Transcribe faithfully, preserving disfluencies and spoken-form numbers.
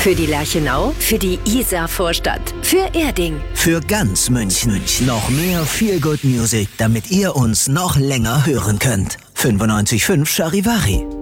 Für die Lerchenau, für die Isar-Vorstadt, für Erding. Für ganz München. Noch mehr Feel Good Music, damit ihr uns noch länger hören könnt. fünfundneunzig Komma fünf Charivari.